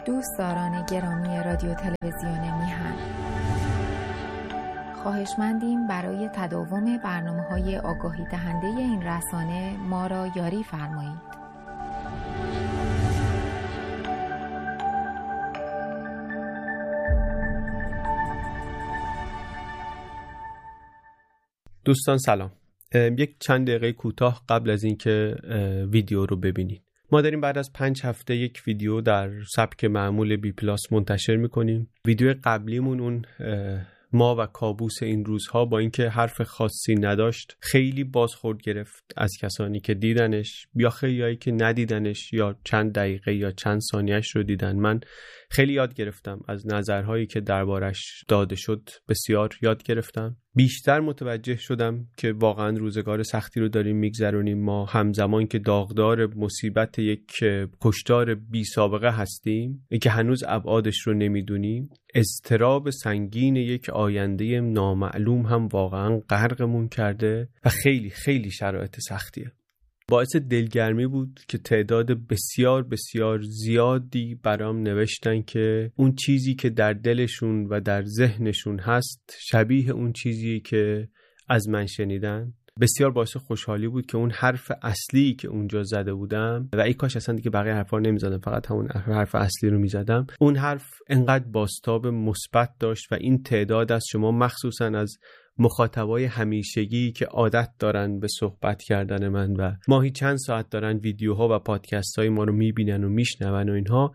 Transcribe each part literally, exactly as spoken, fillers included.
دوستداران گرامی رادیو تلویزیون میهن، خواهشمندیم برای تداوم برنامه‌های آگاهی دهنده این رسانه ما را یاری فرمایید. دوستان سلام. یک چند دقیقه کوتاه قبل از اینکه ویدیو رو ببینید، ما داریم بعد از پنج هفته یک ویدیو در سبک معمول بی پلاس منتشر میکنیم. ویدیو قبلیمون اون ما و کابوس این روزها با اینکه حرف خاصی نداشت خیلی بازخورد گرفت از کسانی که دیدنش یا خیلیایی که ندیدنش یا چند دقیقه یا چند ثانیهش رو دیدن. من خیلی یاد گرفتم از نظرهایی که دربارش داده شد، بسیار یاد گرفتم. بیشتر متوجه شدم که واقعا روزگار سختی رو داریم میگذرونیم. ما همزمان که داغدار مصیبت یک کشتار بی سابقه هستیم که هنوز ابعادش رو نمیدونیم، اضطراب سنگین یک آینده نامعلوم هم واقعا غرقمون کرده و خیلی خیلی شرایط سختیه. باعث دلگرمی بود که تعداد بسیار بسیار زیادی برام نوشتن که اون چیزی که در دلشون و در ذهنشون هست شبیه اون چیزی که از من شنیدن. بسیار باعث خوشحالی بود که اون حرف اصلی که اونجا زده بودم و ای کاش اصلا دیگه بقیه حرفا رو نمیزدم، فقط همون حرف اصلی رو میزدم، اون حرف انقدر بازتاب مثبت داشت و این تعداد از شما مخصوصا از مخاطبای همیشگی که عادت دارن به صحبت کردن من و ماهی چند ساعت دارن ویدیوها و پادکست های ما رو میبینن و میشنون و اینها،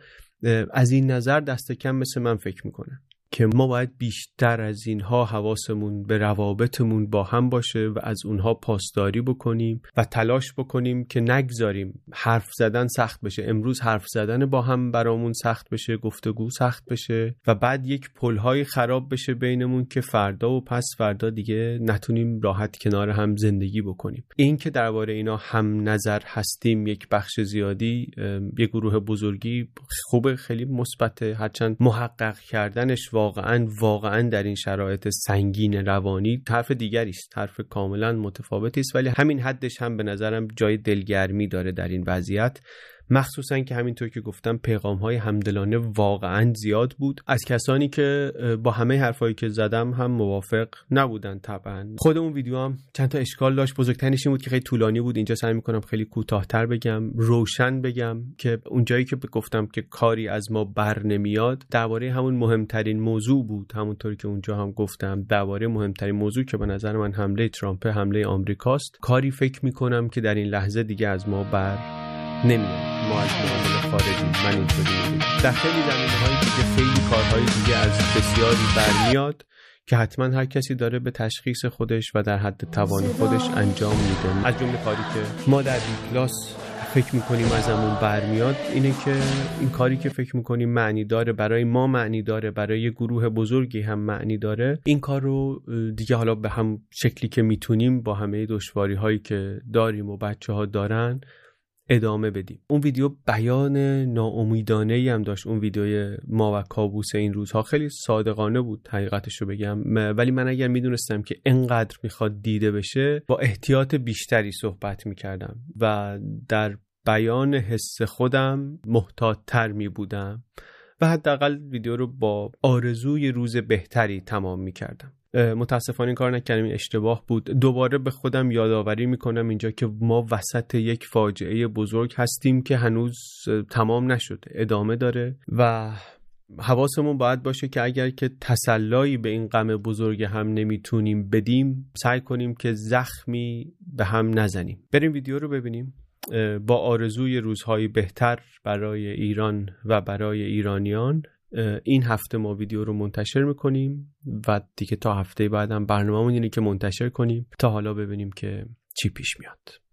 از این نظر دست کم مثل من فکر میکنن که ما باید بیشتر از اینها حواسمون به روابطمون با هم باشه و از اونها پاسداری بکنیم و تلاش بکنیم که نگذاریم حرف زدن سخت بشه. امروز حرف زدن با هم برامون سخت بشه، گفتگو سخت بشه و بعد یک پل‌های خراب بشه بینمون که فردا و پس فردا دیگه نتونیم راحت کنار هم زندگی بکنیم. این که درباره اینا هم نظر هستیم یک بخش زیادی، یک گروه بزرگی، خوبه، خیلی مثبته، هرچند محقق کردنش واقعا واقعا در این شرایط سنگین روانی حرف دیگری است، حرف کاملا متفاوتی است، ولی همین حدش هم به نظرم جای دلگرمی داره در این وضعیت، مخصوصا که همینطور که گفتم پیغام‌های همدلانه واقعا زیاد بود از کسانی که با همه حرفایی که زدم هم موافق نبودن. طبعا خود اون ویدیو هم چند تا اشکال داشت. بزرگترینش این بود که خیلی طولانی بود. اینجا سعی می‌کنم خیلی کوتاه‌تر بگم، روشن بگم که اون جایی که گفتم که کاری از ما بر نمیاد درباره همون مهمترین موضوع بود، همونطوری که اونجا هم گفتم درباره مهمترین موضوع که به نظر من حمله ترامپ، حمله آمریکاست. کاری فکر می‌کنم که در این لحظه دیگه از ما بر نمیاد. ما از معامله خارجی، من اینطوری می‌بینم. در خیلی زمینه‌های دیگه خیلی کارهای دیگه از بسیاری برمیاد که حتما هر کسی داره به تشخیص خودش و در حد توان خودش انجام میده. از جمله کاری که ما در بی پلاس فکر میکنیم ازمون برمیاد اینه که این کاری که فکر میکنیم معنی داره، برای ما معنی داره، برای یه گروه بزرگی هم معنی داره، این کار رو دیگه حالا به هم شکلی که میتونیم با همه دشواری هایی که داریم و بچه ها دارن ادامه بدیم. اون ویدیو بیان ناامیدانه‌ای هم داشت. اون ویدیوی ما و کابوس این روزها خیلی صادقانه بود حقیقتش رو بگم، ولی من اگر میدونستم که اینقدر میخواد دیده بشه با احتیاط بیشتری صحبت میکردم و در بیان حس خودم محتاط‌تر میبودم و حداقل ویدیو رو با آرزوی روز بهتری تمام میکردم. متاسفانه این کار نکردم، این اشتباه بود. دوباره به خودم یادآوری میکنم اینجا که ما وسط یک فاجعه بزرگ هستیم که هنوز تمام نشده، ادامه داره و حواسمون باید باشه که اگر که تسلایی به این غم بزرگ هم نمیتونیم بدیم، سعی کنیم که زخمی به هم نزنیم. بریم ویدیو رو ببینیم با آرزوی روزهای بهتر برای ایران و برای ایرانیان. این هفته ما ویدیو رو منتشر میکنیم و دیگه تا هفته بعدم برنامه‌مون اینه که منتشر کنیم تا حالا ببینیم که چی پیش میاد.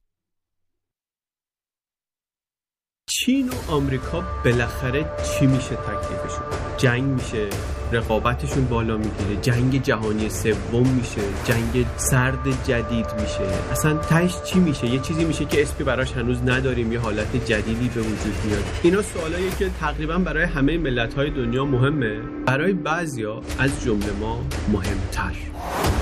چین و آمریکا بالاخره چی میشه تکلیفشون؟ جنگ میشه، رقابتشون بالا میگیره، جنگ جهانی سوم میشه، جنگ سرد جدید میشه، اصلا تهش چی میشه؟ یه چیزی میشه که اسمی براش هنوز نداریم، یه حالت جدیدی به وجود میاد. اینا سوالاییه که تقریبا برای همه ملت‌های دنیا مهمه، برای بعضیا از جمله ما مهمتر.